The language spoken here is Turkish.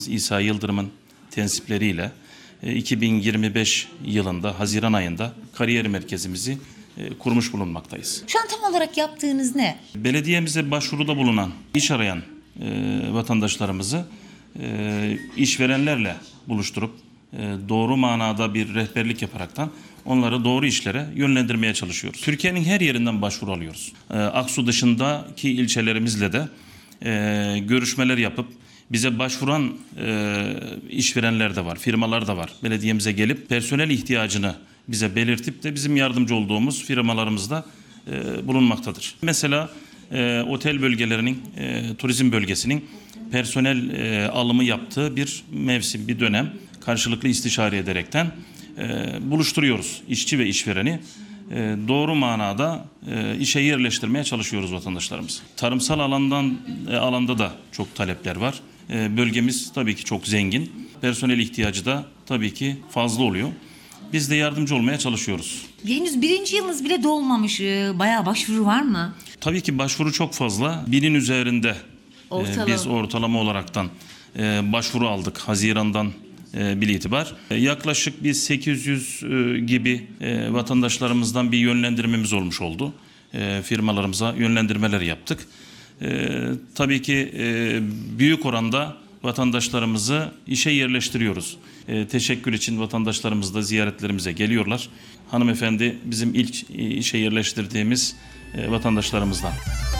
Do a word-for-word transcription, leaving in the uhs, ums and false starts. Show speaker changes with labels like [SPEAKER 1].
[SPEAKER 1] İsa Yıldırım'ın tensipleriyle iki bin yirmi beş yılında Haziran ayında kariyer merkezimizi kurmuş bulunmaktayız.
[SPEAKER 2] Şu an tam olarak yaptığınız ne?
[SPEAKER 1] Belediyemize başvuruda bulunan, iş arayan e, vatandaşlarımızı e, işverenlerle buluşturup e, doğru manada bir rehberlik yaparaktan onları doğru işlere yönlendirmeye çalışıyoruz. Türkiye'nin her yerinden başvuru alıyoruz. E, Aksu dışındaki ilçelerimizle de e, görüşmeler yapıp bize başvuran e, işverenler de var, firmalar da var. Belediyemize gelip personel ihtiyacını bize belirtip de bizim yardımcı olduğumuz firmalarımızda e, bulunmaktadır. Mesela e, otel bölgelerinin, e, turizm bölgesinin personel e, alımı yaptığı bir mevsim, bir dönem karşılıklı istişare ederekten e, buluşturuyoruz işçi ve işvereni. E, doğru manada e, işe yerleştirmeye çalışıyoruz vatandaşlarımız. Tarımsal alandan e, alanda da çok talepler var. E, bölgemiz tabii ki çok zengin. Personel ihtiyacı da tabii ki fazla oluyor. Biz de yardımcı olmaya çalışıyoruz.
[SPEAKER 2] Henüz birinci yılınız bile dolmamış. Ee, Bayağı başvuru var mı?
[SPEAKER 1] Tabii ki başvuru çok fazla. Binin üzerinde
[SPEAKER 2] Ortalama.
[SPEAKER 1] e, biz ortalama olaraktan e, başvuru aldık Haziran'dan e, bile itibar. E, yaklaşık bir sekiz yüz e, gibi e, vatandaşlarımızdan bir yönlendirmemiz olmuş oldu. E, firmalarımıza yönlendirmeler yaptık. E, tabii ki e, büyük oranda vatandaşlarımızı işe yerleştiriyoruz. E, teşekkür için vatandaşlarımız da ziyaretlerimize geliyorlar. Hanımefendi bizim ilk işe yerleştirdiğimiz e, vatandaşlarımızdan.